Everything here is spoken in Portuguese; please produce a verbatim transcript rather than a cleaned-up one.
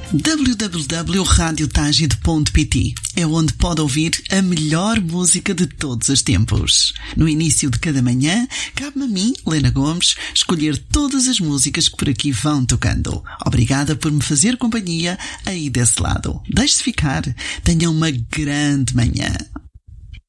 w w w ponto rádio tágide ponto p t é onde pode ouvir a melhor música de todos os tempos. No início de cada manhã, cabe-me a mim, Lena Gomes, escolher todas as músicas que por aqui vão tocando. Obrigada por me fazer companhia aí desse lado. Deixe-se ficar. Tenha uma grande manhã.